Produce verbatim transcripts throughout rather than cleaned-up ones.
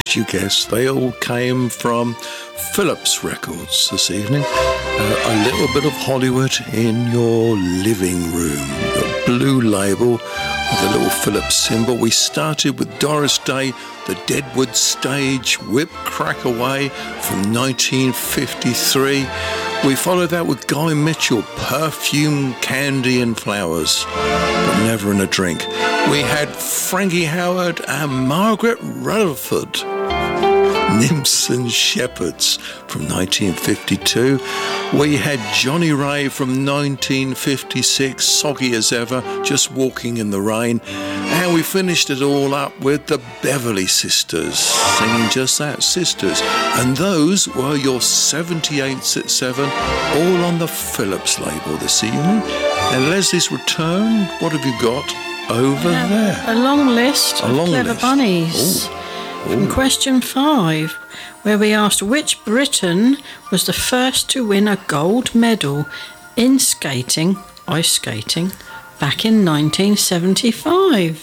you guessed, they all came from Philips Records this evening. Uh, a little bit of Hollywood in your living room. The blue label with a little Philips symbol. We started with Doris Day, The Deadwood Stage, Whip Crack Away from nineteen fifty-three. We followed that with Guy Mitchell, Perfume, Candy and Flowers, but never in a drink. We had Frankie Howard and Margaret Rutherford, Nymphs and Shepherds from nineteen fifty-two. We had Johnny Ray from nineteen fifty-six, Soggy as Ever, Just Walking in the Rain. And we finished it all up with the Beverly Sisters, singing just that, Sisters. And those were your seventy-eights at seven, all on the Philips label this evening. And Leslie's return, what have you got over yeah, there? A long list a of long clever list. bunnies. Ooh. From question five, where we asked which Briton was the first to win a gold medal in skating, ice skating, back in nineteen seventy-five.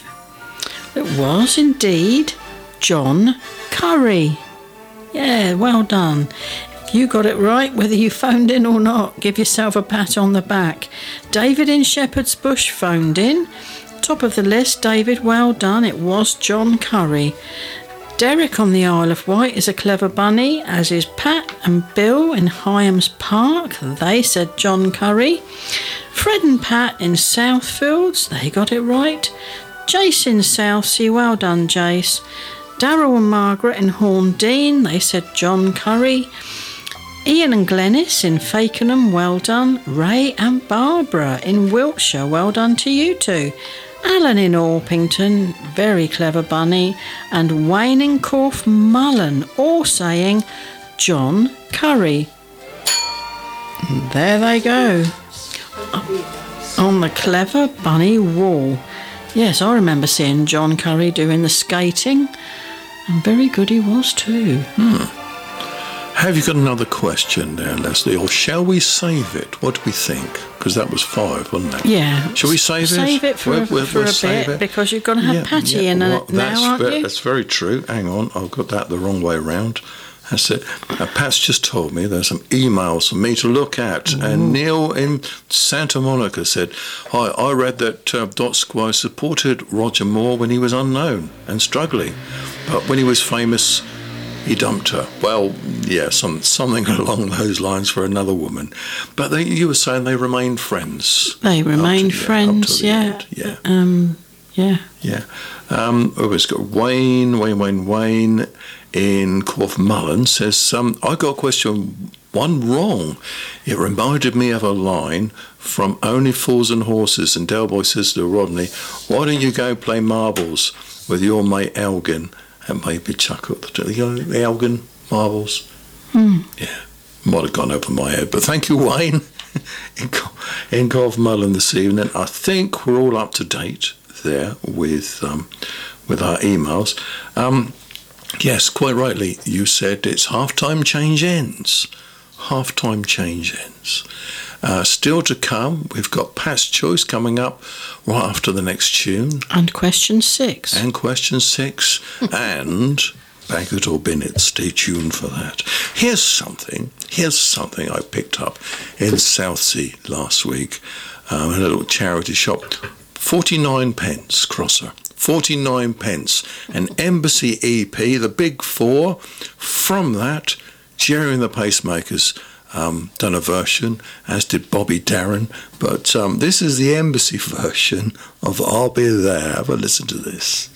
It was indeed John Curry. Yeah, well done. If you got it right, whether you phoned in or not, give yourself a pat on the back. David in Shepherd's Bush phoned in. Top of the list, David, well done. It was John Curry. Derek on the Isle of Wight is a clever bunny, as is Pat and Bill in Hyams Park. They said John Curry. Fred and Pat in Southfields, they got it right. Jace in Southsea, well done, Jace. Darryl and Margaret in Horndean, they said John Curry. Ian and Glennis in Fakenham, well done. Ray and Barbara in Wiltshire, well done to you two. Alan in Orpington, very clever bunny, and Wayne in Corfe Mullen, all saying John Curry. And there they go, on the clever bunny wall. Yes, I remember seeing John Curry doing the skating, and very good he was too. Hmm. Have you got another question there, Leslie, or shall we save it? What do we think? Because that was five, wasn't it? Yeah. Shall we save it? Save it for, we'll, a, we'll, for we'll a bit, it. because you're going to have yeah, Patty yeah, in well, now, that's aren't ve- you? That's very true. Hang on, I've got that the wrong way round. That's it. Uh, Pat's just told me there's some emails for me to look at. Ooh. And Neil in Santa Monica said, hi, I read that uh, Dot Squire supported Roger Moore when he was unknown and struggling. But when he was famous, he dumped her. Well, yeah, some, something along those lines for another woman. But they, you were saying they remained friends. They remained to, friends, yeah. yeah. Yeah. Um, yeah. Yeah. Um, oh, it's got Wayne, Wayne, Wayne, Wayne in Corfe Mullen says, um, I got question one wrong. It reminded me of a line from Only Fools and Horses, and Del Boy says to Rodney, why don't you go play marbles with your mate Elgin? And maybe chuckled. You know, the Elgin marbles. Hmm. Yeah, might have gone over my head. But thank you, Wayne, in, in Corfe Mullen this evening. I think we're all up to date there with um, with our emails. Um, yes, quite rightly, you said it's half-time change ends. Half-time change ends. Uh, still to come, we've got Pat's Choice coming up right after the next tune. And question six. And question six. And Bag It or Bin It. Stay tuned for that. Here's something. Here's something I picked up in Southsea last week um, in a little charity shop. forty-nine pence, Crosser. forty-nine pence. An Embassy E P, the big four. From that, Jerry and the Pacemakers Um, done a version, as did Bobby Darin, but um, this is the Embassy version of I'll Be There. Have a listen to this.